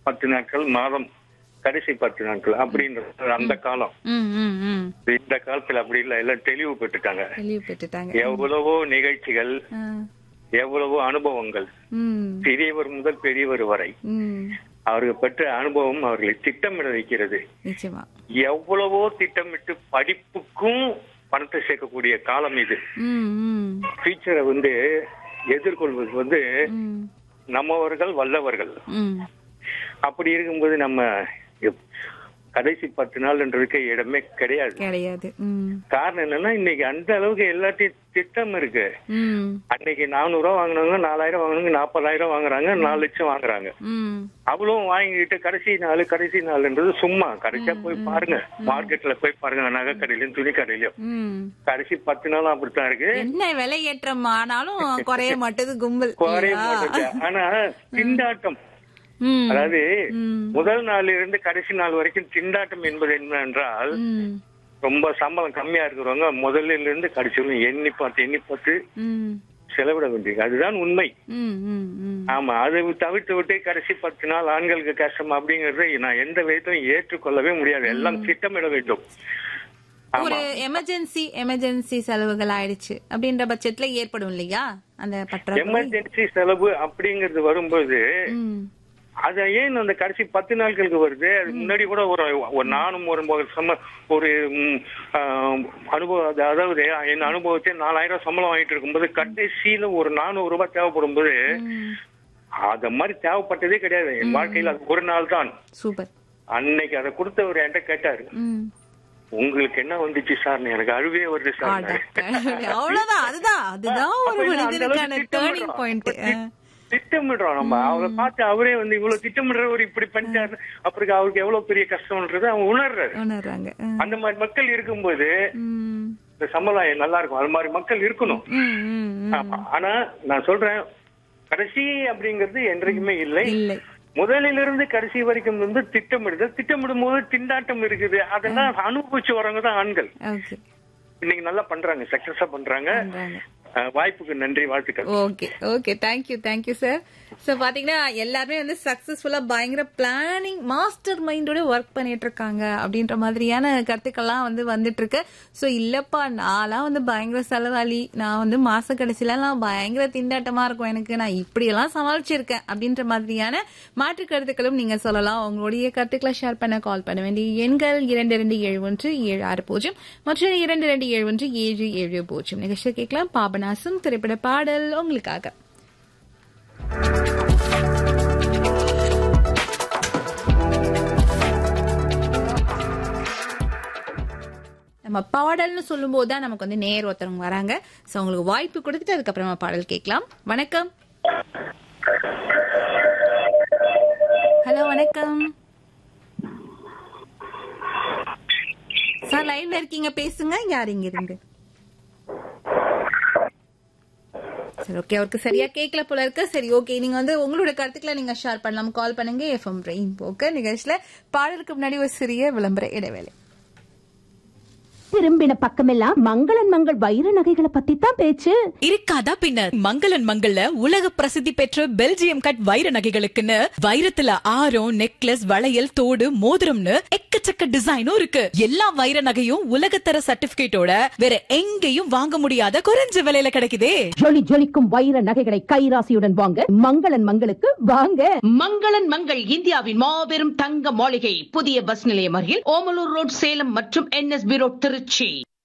10 நாட்கள், மாதம் கடைசி 10 நாட்கள் அப்படின்றது அந்த காலம். இந்த காலத்துல அப்படி இல்ல, எல்லாம் தெளிவு பெற்றுட்டாங்க. எவ்வளவோ நிகழ்ச்சிகள், எவ்வளவோ அனுபவங்கள், சிறியவர் முதல் பெரியவர் வரை அவர்கள் பெற்ற அனுபவம் அவர்களை திட்டமிட வைக்கிறது. எவ்வளவோ திட்டமிட்டு படிப்புக்கும் பணத்தை சேர்க்கக்கூடிய காலம் இது. ஃபியூச்சரை எதிர்கொள்வது நம்மவர்கள் வல்லவர்கள். அப்படி இருக்கும்போது நம்ம கடைசி 10 நாள்ன்றதுக்கு இடமே கிடையாது. காரணம் என்னன்னா இன்னைக்கு அந்த அளவுக்கு எல்லாத்தையும் திட்டம் இருக்கு. அன்னைக்கு 400 ரூபா வாங்கினவங்க 4000 வாங்கினவங்க 40,000 வாங்குறாங்க, 4 லட்சம் வாங்குறாங்க. அவ்வளவு வாங்கிட்டு கடைசி நாள்ன்றது சும்மா. கடைசியா போய் பாருங்க, மார்க்கெட்ல போய் பாருங்க, நகை கடையிலயும் துணி கடையிலயும் கடைசி 10 நாளும் அப்படித்தான் இருக்கு. என்ன விலை ஏற்றம் ஆனாலும் குறைய மாட்டது கும்பல், குறைய மாட்டது. ஆனா திண்டாட்டம், அதாவது முதல் நாள் இருந்து கடைசி நாள் வரைக்கும் திண்டாட்டம் என்பது என்னவென்றால், ரொம்ப சம்பளம் கம்மியா இருக்கிறவங்க முதல்ல இருந்து கடைசி எண்ணி பார்த்து செலவிட வேண்டியது. அதுதான் உண்மை. ஆமா, அதை தவிர்த்து விட்டு கடைசி 10 நாள் ஆண்களுக்கு கஷ்டம் அப்படிங்கறத நான் எந்த விதத்திலும் ஏற்றுக்கொள்ளவே முடியாது. எல்லாம் திட்டமிட வேண்டும். ஒரு எமர்ஜென்சி செலவுகள் ஆயிடுச்சு அப்படின்ற பட்சத்துல ஏற்படும் இல்லையா அந்த பற்றாக்குறை. எமர்ஜென்சி செலவு அப்படிங்கறது வரும்போது அது ஏன் அந்த கடைசி 10 நாட்களுக்கு வருது? அது முன்னாடி கூட நானும் ஒரு அனுபவம், அதாவது என் அனுபவத்தை 4000 சம்பளம் வாங்கிட்டு இருக்கும்போது கடைசியில ஒரு 400 ரூபாய் தேவைப்படும் போது அத மாதிரி தேவைப்பட்டதே கிடையாது என் வாழ்க்கையில. அது ஒரு நாள் தான். சூப்பர். அன்னைக்கு அதை கொடுத்தவர் என்கிட்ட கேட்டாரு, உங்களுக்கு என்ன வந்துச்சு சார்? எனக்கு அழுவே வருது சார். அவ்வளவுதான். அதுதான் ஒரு மனிதனுக்கான டர்னிங் பாயிண்ட். திட்டமிடுறோம் நம்ம. அவரை பார்த்து அவரே இவ்வளவு திட்டமிடுறவர் இப்படி பண்ணிட்டாரு, அப்புறம் அவருக்கு எவ்வளவு பெரிய கஷ்டம்ன்றது அவங்க உணர்றாங்க. அந்த மாதிரி மக்கள் இருக்கும்போது இந்த சம்பளம் நல்லா இருக்கும். அது மாதிரி மக்கள் இருக்கணும். ஆனா நான் சொல்றேன், கடைசி அப்படிங்கிறது என்றைக்குமே இல்லை. முதலிலிருந்து கடைசி வரைக்கும் திட்டமிடும் போது திண்டாட்டம் இருக்குது. அதெல்லாம் அனுபவிச்சு வரவங்க தான் ஆண்கள். இன்னைக்கு நல்லா பண்றாங்க, சக்சஸா பண்றாங்க. வாய்ப்புக்கு நன்றி, வாழ்த்துக்கள். Okay thank you sir. சோ பாத்தீங்கன்னா எல்லாருமே சக்சஸ்ஃபுல்லா பயங்கர பிளானிங் மாஸ்டர் மைண்டோட ஒர்க் பண்ணிட்டு இருக்காங்க அப்படின்ற மாதிரியான கருத்துக்கள்லாம் வந்துட்டு இருக்கு. சோ இல்லப்பா நான்லாம் பயங்கர செலவாளி, நான் மாச கடைசியில எல்லாம் பயங்கர திண்டாட்டமா இருக்கும் எனக்கு, நான் இப்படி எல்லாம் சமாளிச்சிருக்கேன் அப்படின்ற மாதிரியான மாற்று கருத்துக்களும் நீங்க சொல்லலாம். உங்களுடைய கருத்துக்களை ஷேர் பண்ண கால் பண்ண வேண்டிய எண்கள் 227176 மற்றும் 227177. நிகழ்ச்சியை கேட்கலாம். பாபநாசம் திரைப்பட பாடல் உங்களுக்காக. நம்ம பாடல்னு சொல்லும் போதுதான் நமக்கு நேர் ஒருத்தவங்க வராங்க. சோ உங்களுக்கு வாய்ப்பு கொடுத்துட்டு அதுக்கப்புறமா பாடல் கேட்கலாம். வணக்கம். ஹலோ வணக்கம் சார், லைன்ல இருக்கீங்க, பேசுங்க. யார் இங்க இருந்து? சரி, ஓகே, அவருக்கு சரியா கேட்கல போல இருக்கு. சரி, ஓகே, நீங்க உங்களோட கருத்துக்களை நீங்க ஷேர் பண்ணலாம். கால் பண்ணுங்க. எஃப்எம் ரெயின் போக்க நிகழ்ச்சியில பாடலுக்கு முன்னாடி ஒரு சிறிய விளம்பர இடைவேளை. திரும்பின பக்கமெல்லாம் மங்களன் மங்கள் வைர நகைகளை பத்தி தான் பேச்சு. இருக்காதா பின்னர், மங்களன் மங்கள்ல உலக பிரசித்தி பெற்ற பெல்ஜியம் கட் வைர நகைகளுக்குன்னு வைரத்துல ஆரம், நெக்லஸ், வளையல், தோடு, மோதிரம்னு எக்கச்சக்க டிசைனும் இருக்கு. எல்லா வைர நகையும் உலகத்தர சர்டிபிகேட்டோட வேற எங்கேயும் வாங்க முடியாத குறைஞ்ச விலையில கிடைக்குதே. ஜொலி ஜொலிக்கும் வைர நகைகளை கைராசியுடன் வாங்க மங்களன் மங்களுக்கு வாங்க. மங்களன் மங்கள் இந்தியாவின் மாபெரும் தங்க மாளிகை, புதிய பஸ் நிலையம் அருகில் ஓமலூர் ரோட், சேலம் மற்றும் NSB ரோட், திருச்சி.